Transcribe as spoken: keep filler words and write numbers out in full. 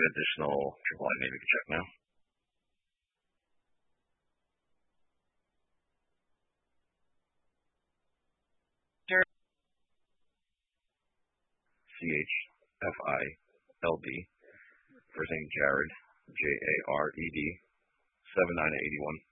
an additional triple I name you can check now. C H F I L D. First name Jared, J A R E D, seven nine eight one.